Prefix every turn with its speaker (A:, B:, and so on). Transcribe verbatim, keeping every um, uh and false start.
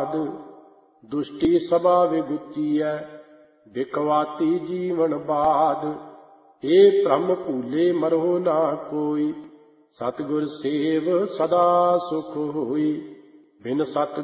A: बाद। दुष्टि सभा विगुचीਐ बिकवाती जीवन बाद। हे भ्रम भूले मरहो ना कोई, सतगुर सेव सदा सुख होई। बिन सत